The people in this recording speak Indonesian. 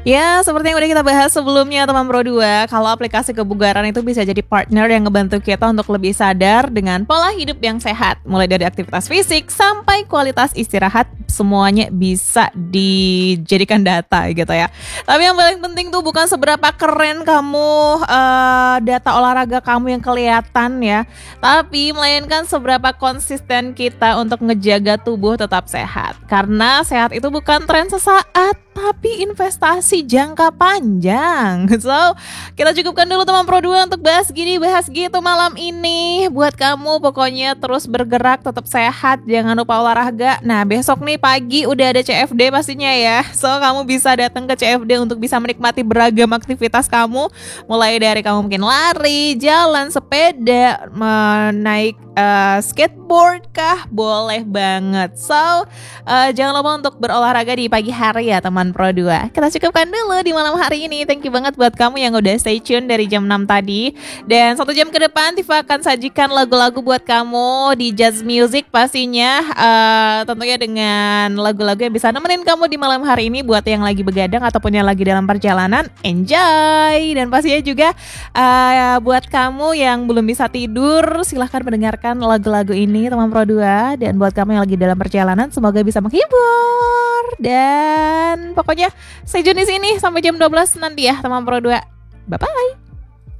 Ya, seperti yang udah kita bahas sebelumnya teman Pro 2, kalau aplikasi kebugaran itu bisa jadi partner yang ngebantu kita untuk lebih sadar dengan pola hidup yang sehat. Mulai dari aktivitas fisik sampai kualitas istirahat, semuanya bisa dijadikan data gitu ya. Tapi yang paling penting tuh bukan seberapa keren kamu data olahraga kamu yang kelihatan ya, tapi melainkan seberapa konsisten kita untuk ngejaga tubuh tetap sehat. Karena sehat itu bukan tren sesaat, tapi investasi jangka panjang. So, kita cukupkan dulu teman Pro 2 untuk bahas gini, bahas gitu malam ini. Buat kamu pokoknya terus bergerak, tetap sehat, jangan lupa olahraga. Nah, besok nih pagi udah ada CFD pastinya ya. So, kamu bisa datang ke CFD untuk bisa menikmati beragam aktivitas kamu. Mulai dari kamu mungkin lari, jalan, sepeda, naik skateboard kah? Boleh banget. So, jangan lupa untuk berolahraga di pagi hari ya teman Pro 2. Kita cukupkan dulu di malam hari ini. Thank you banget buat kamu yang udah stay tune dari jam 6 tadi. Dan 1 jam ke depan Tifa akan sajikan lagu-lagu buat kamu di Jazz Music pastinya. Tentunya dengan lagu-lagu yang bisa nemenin kamu di malam hari ini. Buat yang lagi begadang ataupun yang lagi dalam perjalanan, enjoy. Dan pastinya juga buat kamu yang belum bisa tidur, silahkan mendengarkan lagu-lagu ini teman Pro 2. Dan buat kamu yang lagi dalam perjalanan, semoga bisa menghibur. Dan pokoknya stay tune di sini sampai jam 12 nanti ya teman Pro 2. Bye bye.